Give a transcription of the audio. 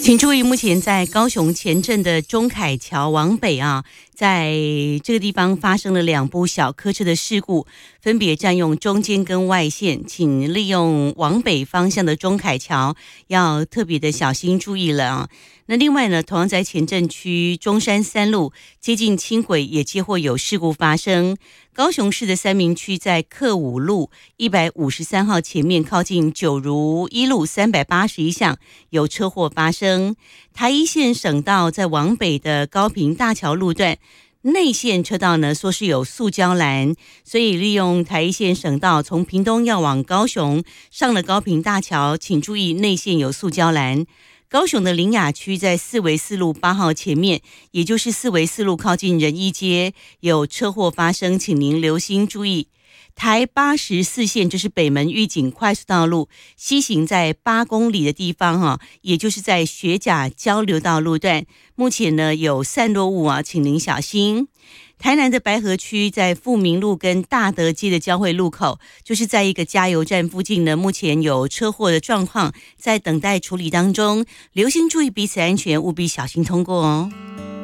请注意，目前在高雄前镇的中凯桥往北啊，在这个地方发生了2部小客车的事故，分别占用中间跟外线，请利用往北方向的中凯桥要特别的小心注意了啊。那另外呢，同样在前镇区中山3路接近轻轨也接获有事故发生。高雄市的三民区在克武路153号前面靠近九如一路381巷有车祸发生。台一线省道在往北的高屏大桥路段内线车道呢，说是有塑胶栏，所以利用台一线省道从屏东要往高雄，上了高屏大桥，请注意内线有塑胶栏。高雄的苓雅区在四维四路8号前面，也就是四维四路靠近仁义街有车祸发生，请您留心注意。台84线就是北门玉井快速道路西行在8公里的地方也就是在学甲交流道路段，目前呢有散落物请您小心。台南的白河区在富民路跟大德街的交汇路口，就是在一个加油站附近呢，目前有车祸的状况，在等待处理当中，留心注意彼此安全，务必小心通过哦。